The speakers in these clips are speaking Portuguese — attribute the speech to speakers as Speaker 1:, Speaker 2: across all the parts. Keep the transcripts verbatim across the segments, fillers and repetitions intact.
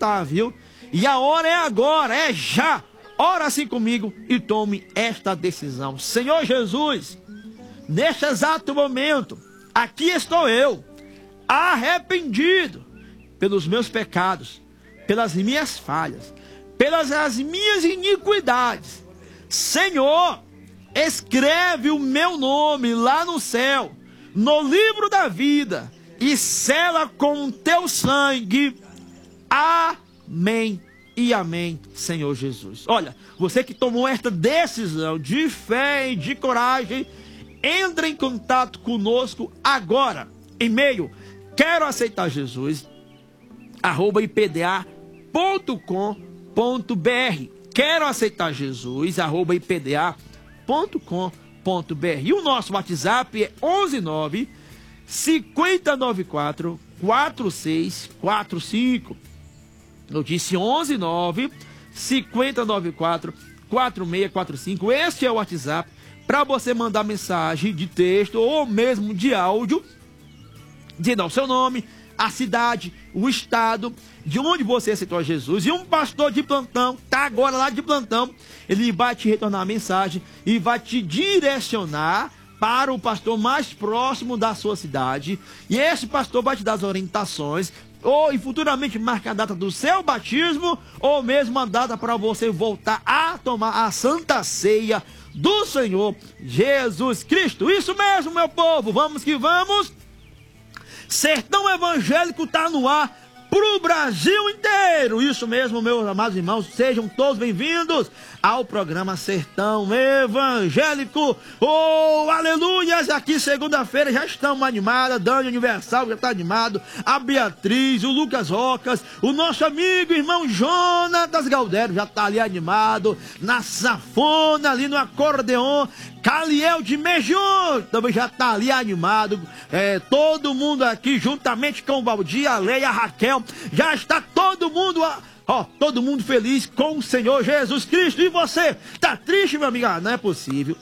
Speaker 1: voltar, viu? E a hora é agora, é já. Ora assim comigo e tome esta decisão. Senhor Jesus, neste exato momento, aqui estou eu, arrependido pelos meus pecados, pelas minhas falhas, pelas as minhas iniquidades. Senhor, escreve o meu nome lá no céu, no livro da vida, e sela com o teu sangue. Amém e amém, Senhor Jesus. Olha, você que tomou esta decisão de fé e de coragem, entre em contato conosco agora. E-mail, quero aceitar Jesus, arroba i p d a ponto com ponto b r. Quero aceitar Jesus, arroba i p d a ponto com ponto b r. E o nosso WhatsApp é onze nove, cinquenta e noventa e quatro, quarenta e seis quarenta e cinco. Eu disse onze nove, cinquenta e noventa e quatro, quarenta e seis quarenta e cinco. Este é o WhatsApp para você mandar mensagem de texto ou mesmo de áudio, dizendo o seu nome, a cidade, o estado, de onde você aceitou a Jesus. E um pastor de plantão, tá agora lá de plantão, ele vai te retornar a mensagem e vai te direcionar para o pastor mais próximo da sua cidade. E esse pastor vai te dar as orientações, ou e futuramente marca a data do seu batismo, ou mesmo a data para você voltar a tomar a Santa Ceia do Senhor Jesus Cristo. Isso mesmo, meu povo, vamos que vamos. Sertão Evangélico está no ar para o Brasil inteiro. Isso mesmo, meus amados irmãos, sejam todos bem-vindos ao programa Sertão Evangélico. Oh, aleluias! Aqui segunda-feira já estamos animados. Dani Universal já está animado, a Beatriz, o Lucas Rocas, o nosso amigo irmão Jonatas Galdero já está ali animado, na sanfona, ali no acordeon. Caliel de Mejon também já está ali animado. É, todo mundo aqui, juntamente com o Baldi, a Leia, a Raquel, já está todo mundo, ó, todo mundo feliz com o Senhor Jesus Cristo. E você, tá triste, meu amigo? Ah, não é possível.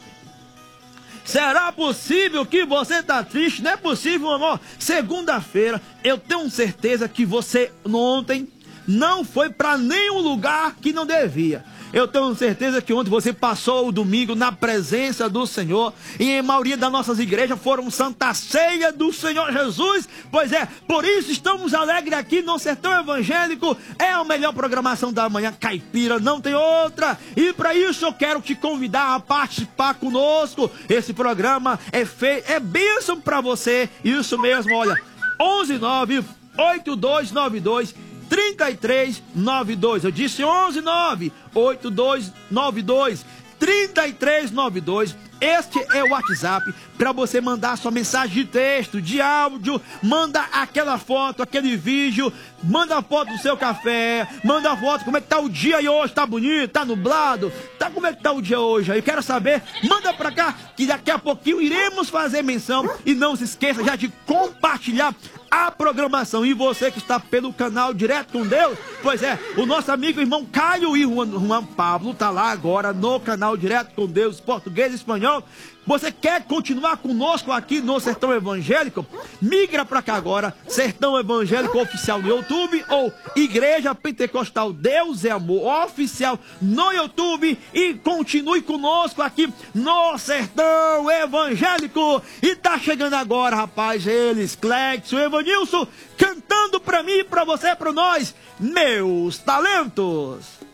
Speaker 1: Será possível que você está triste? Não é possível, meu amor. Segunda-feira, eu tenho certeza que você ontem não foi para nenhum lugar que não devia. Eu tenho certeza que ontem você passou o domingo na presença do Senhor. E a maioria das nossas igrejas foram Santa Ceia do Senhor Jesus. Pois é, por isso estamos alegres aqui no Sertão Evangélico. É a melhor programação da manhã caipira, não tem outra. E para isso eu quero te convidar a participar conosco. Esse programa é feito, é bênção para você. Isso mesmo, olha, onze nove, oito dois nove dois, trinta e três noventa e dois. Eu disse onze nove, oito dois nove dois, trinta e três noventa e dois. Este é o WhatsApp para você mandar sua mensagem de texto, de áudio, manda aquela foto, aquele vídeo, manda a foto do seu café, manda a foto, como é que tá o dia aí hoje, tá bonito, tá nublado, tá, como é que tá o dia hoje aí, eu quero saber, manda pra cá, que daqui a pouquinho iremos fazer menção. E não se esqueça já de compartilhar a programação. E você que está pelo canal Direto com Deus, pois é, o nosso amigo irmão Caio e Juan, Juan Pablo tá lá agora no canal Direto com Deus, português e espanhol. Você quer continuar conosco aqui no Sertão Evangélico? Migra para cá agora, Sertão Evangélico Oficial no YouTube, ou Igreja Pentecostal Deus é Amor Oficial no YouTube, e continue conosco aqui no Sertão Evangélico. E tá chegando agora, rapaz, eles, Clexo, Evanilson, cantando para mim, para você, para nós, Meus Talentos.